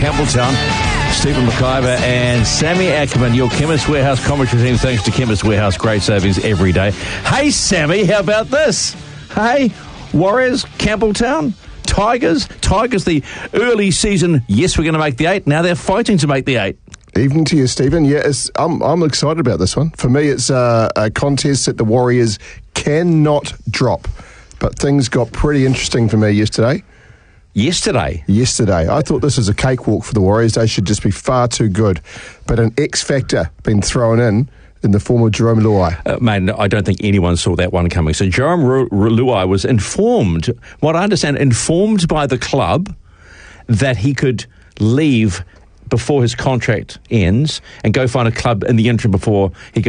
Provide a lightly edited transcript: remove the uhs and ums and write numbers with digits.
Campbelltown. Stephen McIver and Sammy Ackerman, your Chemist Warehouse commentary team. Thanks to Chemist Warehouse, great savings every day. Hey, Sammy, how about this? Hey, Warriors, Campbelltown, Tigers, the early season. Yes, we're going to make the 8. Now they're fighting to make the 8. Evening to you, Stephen. Yeah, I'm excited about this one. For me, it's a contest that the Warriors cannot drop. But things got pretty interesting for me yesterday. Yesterday? I thought this was a cakewalk for the Warriors. They should just be far too good. But an X factor been thrown in the form of Jarome Luai. Mate, I don't think anyone saw that one coming. So Jarome Luai was informed, what I understand, informed by the club that he could leave before his contract ends and go find a club in the interim before he